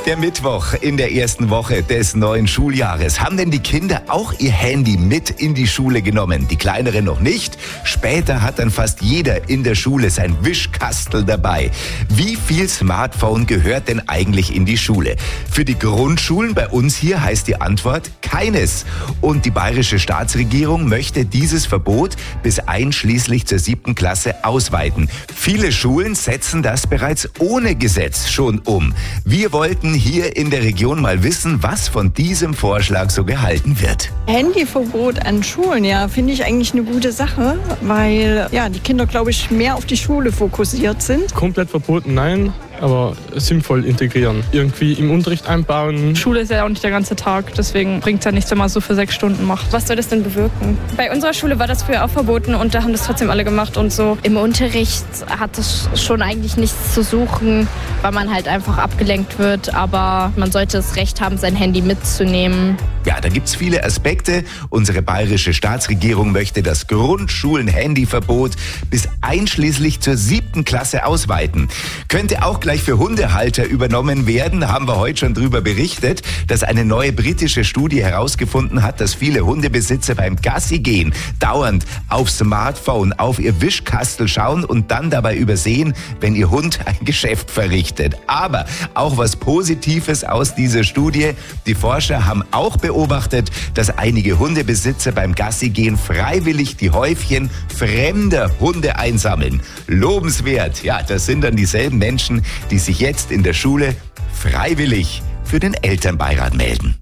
Der Mittwoch in der ersten Woche des neuen Schuljahres. Haben denn die Kinder auch ihr Handy mit in die Schule genommen? Die Kleineren noch nicht. Später hat dann fast jeder in der Schule sein Wischkastel dabei. Wie viel Smartphone gehört denn eigentlich in die Schule? Für die Grundschulen bei uns hier heißt die Antwort keines. Und die bayerische Staatsregierung möchte dieses Verbot bis einschließlich zur 7. Klasse ausweiten. Viele Schulen setzen das bereits ohne Gesetz schon um. Wir wollten hier in der Region mal wissen, was von diesem Vorschlag so gehalten wird. Handyverbot an Schulen, ja, finde ich eigentlich eine gute Sache, weil ja, die Kinder, glaube ich, mehr auf die Schule fokussiert sind. Komplett verboten, nein, aber sinnvoll integrieren. Irgendwie im Unterricht einbauen. Schule ist ja auch nicht der ganze Tag, deswegen bringt es ja nichts, wenn man so für 6 Stunden macht. Was soll das denn bewirken? Bei unserer Schule war das früher auch verboten und da haben das trotzdem alle gemacht und so. Im Unterricht hat es schon eigentlich nichts zu suchen, weil man halt einfach abgelenkt wird, aber man sollte das Recht haben, sein Handy mitzunehmen. Ja, da gibt's viele Aspekte. Unsere bayerische Staatsregierung möchte das Grundschulen-Handyverbot bis einschließlich zur 7. Klasse ausweiten. Könnte auch gleich für Hundehalter übernommen werden, haben wir heute schon drüber berichtet, dass eine neue britische Studie herausgefunden hat, dass viele Hundebesitzer beim Gassi gehen dauernd aufs Smartphone, auf ihr Wischkastel schauen und dann dabei übersehen, wenn ihr Hund ein Geschäft verrichtet. Aber auch was Positives aus dieser Studie. Die Forscher haben auch beobachtet, dass einige Hundebesitzer beim Gassigehen freiwillig die Häufchen fremder Hunde einsammeln. Lobenswert. Ja, das sind dann dieselben Menschen, die sich jetzt in der Schule freiwillig für den Elternbeirat melden.